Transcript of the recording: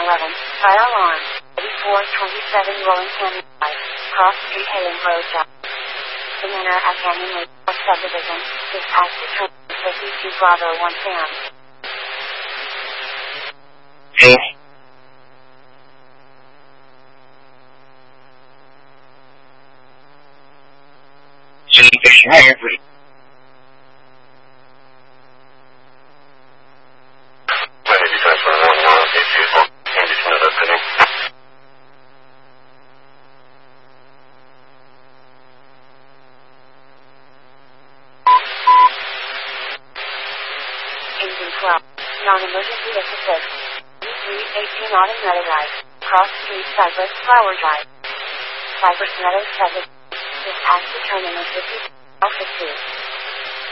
11, fire alarm. 8427 Rolling Canyon Drive, Cross Street, Hayden Road, Drive. The Manor at Canyon Lake subdivision. Dispatch to turn 52 Bravo 1 Sam. Hey. Station every. Engine 12. Non-emergency assist. 318 Autumn Meadow Drive. Cross Street, Cypress Flower Drive. Cypress Meadows 7. Dispatch to terminal 50 Alpha 2.